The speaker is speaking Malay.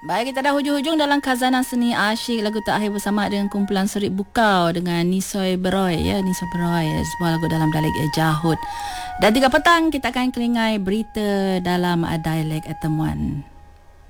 Baik, kita dah hujung-hujung dalam Khazanah Seni Asyik, lagu terakhir bersama dengan kumpulan Surit Bukau dengan Nisoy Beroy ya, Nisoy Beroy, sebuah lagu dalam dialek Jahud. Dan 3 petang kita akan kelingai berita dalam dialek Temuan.